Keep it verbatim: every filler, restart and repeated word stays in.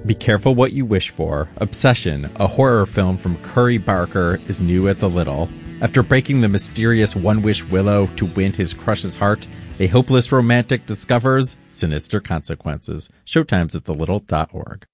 Be careful what you wish for. Obsession, a horror film from Curry Barker, is new at the Little. After breaking the mysterious One-Wish Willow to win his crush's heart, a hopeless romantic discovers sinister consequences. Showtime's at the little dot org.